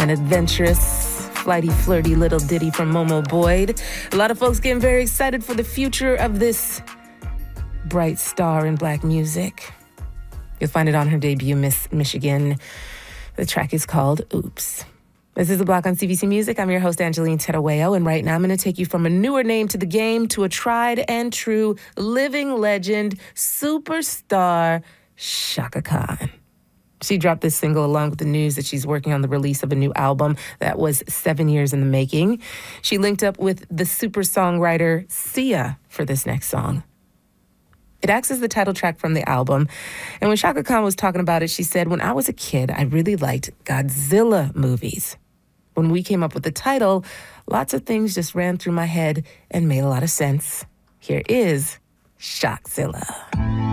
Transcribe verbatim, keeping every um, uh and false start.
An adventurous, flighty, flirty little ditty from Momo Boyd. A lot of folks getting very excited for the future of this bright star in black music. You'll find it on her debut, Miss Michigan. The track is called Oops. This is The Block on C B C Music. I'm your host, Angeline Tedaweo, and right now I'm going to take you from a newer name to the game to a tried and true living legend, superstar, Chaka Khan. She dropped this single along with the news that she's working on the release of a new album that was seven years in the making. She linked up with the super songwriter Sia for this next song. It acts as the title track from the album. And when Chaka Khan was talking about it, she said, "When I was a kid, I really liked Godzilla movies. When we came up with the title, lots of things just ran through my head and made a lot of sense. Here is Shockzilla."